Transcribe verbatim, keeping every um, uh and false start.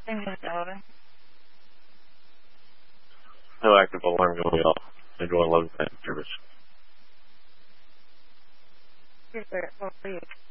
Thank you, Mister Holden. No active alarm going off. Enjoy eleven service. Yes, sir. What are you?